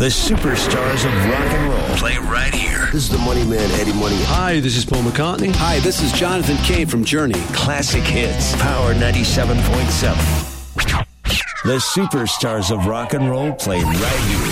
The superstars of rock and roll play right here. This is the Money Man, Eddie Money. Hi, this is Paul McCartney. Hi, this is Jonathan Cain from Journey. Classic hits. Power 97.7. The superstars of rock and roll play right here.